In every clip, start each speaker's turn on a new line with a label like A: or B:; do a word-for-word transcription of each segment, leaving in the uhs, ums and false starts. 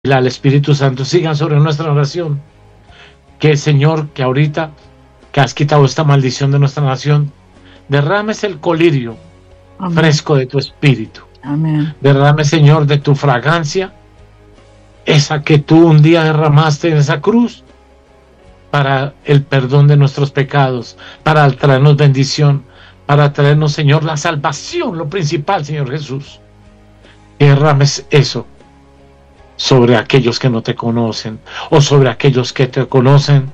A: al Espíritu Santo sigan sobre nuestra nación. Que Señor, que ahorita que has quitado esta maldición de nuestra nación, derrames el colirio Amén. Fresco de tu Espíritu.
B: Amén.
A: Derrame, Señor, de tu fragancia, esa que tú un día derramaste en esa cruz, para el perdón de nuestros pecados, para traernos bendición, para traernos, Señor, la salvación, lo principal, Señor Jesús. Que derrames eso sobre aquellos que no te conocen, o sobre aquellos que te conocen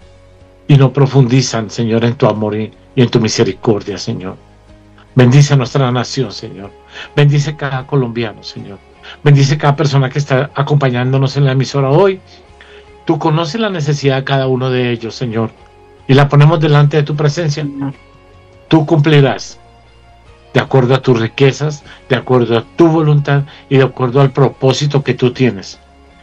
A: y no profundizan, Señor, en tu amor y, y en tu misericordia, Señor. Bendice a nuestra nación, Señor. Bendice cada colombiano, Señor. Bendice cada persona que está acompañándonos en la emisora hoy. Tú conoces la necesidad de cada uno de ellos, Señor, y la ponemos delante de tu presencia. Tú cumplirás de acuerdo a tus riquezas, de acuerdo a tu voluntad y de acuerdo al propósito que tú tienes,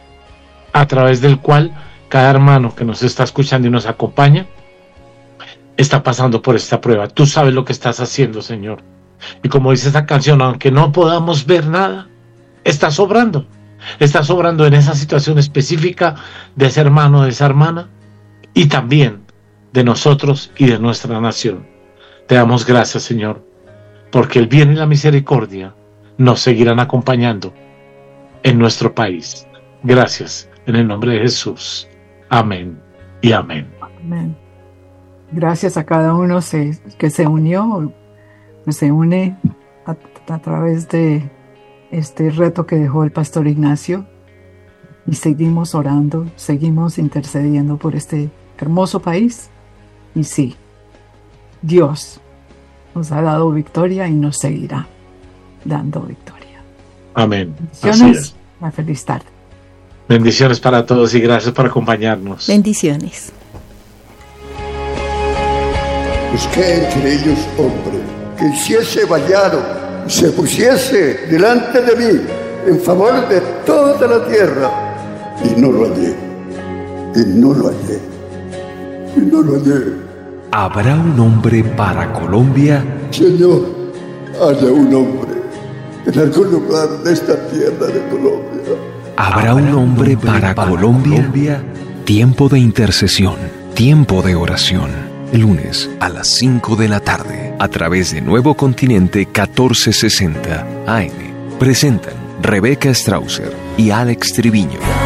A: a través del cual cada hermano que nos está escuchando y nos acompaña está pasando por esta prueba. Tú sabes lo que estás haciendo, Señor. Y como dice esta canción, aunque no podamos ver nada, estás obrando. Estás obrando en esa situación específica de ese hermano, de esa hermana, y también de nosotros y de nuestra nación. Te damos gracias, Señor, porque el bien y la misericordia nos seguirán acompañando en nuestro país. Gracias, en el nombre de Jesús. Amén y amén.
B: Amén. Gracias a cada uno se, que se unió, se une a, a través de este reto que dejó el pastor Ignacio, y seguimos orando, seguimos intercediendo por este hermoso país. Y sí, Dios nos ha dado victoria y nos seguirá dando victoria.
A: Amén.
B: Bendiciones. Así es. Una feliz tarde.
A: Bendiciones para todos y gracias por acompañarnos.
C: Bendiciones.
D: Busqué entre ellos hombre que hiciese vallado y se pusiese delante de mí en favor de toda la tierra, y no lo hallé, y no lo hallé, y no lo hallé.
E: ¿Habrá un hombre para Colombia?
D: Señor, haya un hombre en algún lugar de esta tierra de Colombia.
E: ¿Habrá un hombre para Colombia? Tiempo de intercesión, tiempo de oración. Lunes a las cinco de la tarde, a través de Nuevo Continente catorce sesenta A M. Presentan Rebeca Strausser y Alex Triviño.